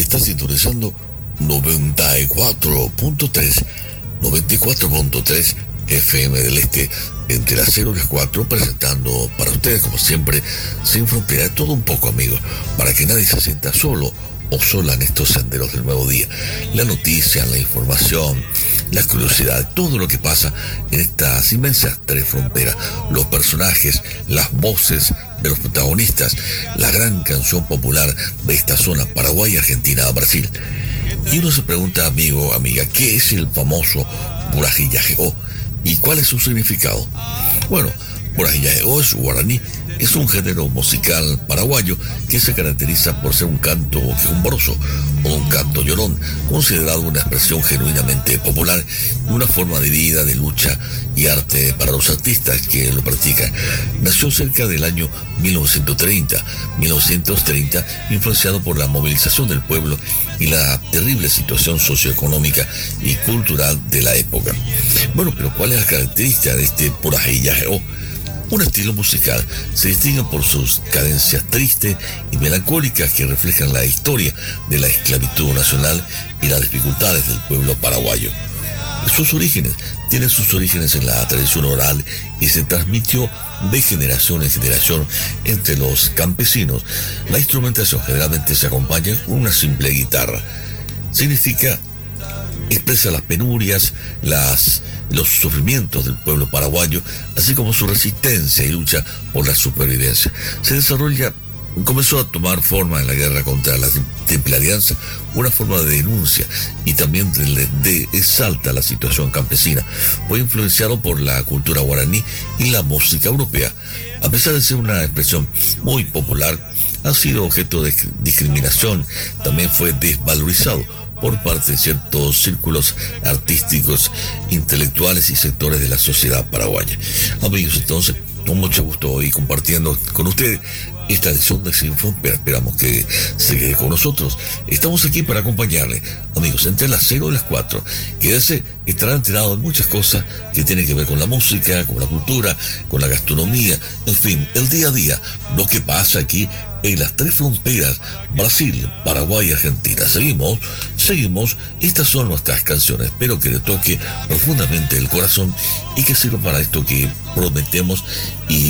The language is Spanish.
Está sintonizando 94.3 FM del Este, entre las 0 y las 4, presentando para ustedes, como siempre, Sin Frontera, todo un poco, amigos, para que nadie se sienta solo o sola en estos senderos del nuevo día. La noticia, la información, la curiosidad, todo lo que pasa en estas inmensas tres fronteras, los personajes, las voces de los protagonistas, la gran canción popular de esta zona, Paraguay, Argentina, Brasil. Y uno se pregunta, amigo, amiga, ¿qué es el famoso Burajillajeó? ¿Y cuál es su significado? Bueno, Burajillajeó es guaraní, es un género musical paraguayo que se caracteriza por ser un canto quejumbroso o un canto llorón, considerado una expresión genuinamente popular y una forma de vida, de lucha y arte para los artistas que lo practican. Nació cerca del año 1930, influenciado por la movilización del pueblo y la terrible situación socioeconómica y cultural de la época. Bueno, pero ¿cuál es la característica de este Burajillajeó? Un estilo musical se distingue por sus cadencias tristes y melancólicas que reflejan la historia de la esclavitud nacional y las dificultades del pueblo paraguayo. Tiene sus orígenes en la tradición oral y se transmitió de generación en generación entre los campesinos. La instrumentación generalmente se acompaña con una simple guitarra. Expresa las penurias, los sufrimientos del pueblo paraguayo, así como su resistencia y lucha por la supervivencia. Comenzó a tomar forma en la guerra contra la Triple Alianza, una forma de denuncia y también exalta la situación campesina. Fue influenciado por la cultura guaraní y la música europea. A pesar de ser una expresión muy popular, ha sido objeto de discriminación, también fue desvalorizado por parte de ciertos círculos artísticos, intelectuales y sectores de la sociedad paraguaya. Amigos, entonces, con mucho gusto hoy compartiendo con ustedes esta edición de Sin Frontera. Esperamos que se quede con nosotros. Estamos aquí para acompañarle, amigos, entre las 0 y las 4. Quédese, estará enterado de muchas cosas que tienen que ver con la música, con la cultura, con la gastronomía, en fin, el día a día, lo que pasa aquí en las tres fronteras, Brasil, Paraguay y Argentina. Seguimos, estas son nuestras canciones. Espero que le toque profundamente el corazón y que sirva para esto que prometemos y